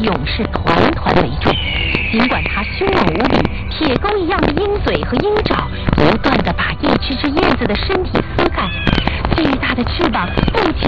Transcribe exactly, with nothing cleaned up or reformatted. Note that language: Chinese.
勇士团团围住。尽管它凶猛无比，铁钩一样的鹰嘴和鹰爪不断地把一只只燕子的身体撕开，巨大的翅膀不仅